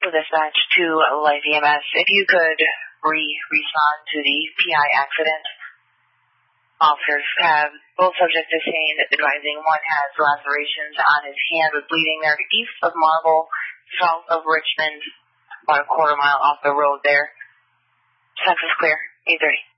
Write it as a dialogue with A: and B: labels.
A: Dispatch to Life EMS. If you could respond to the PI accident. Officers have both subjects detained, advising one has lacerations on his hand with bleeding there east of Marble, south of Richmond, about a quarter mile off the road there. Census clear, 8:30.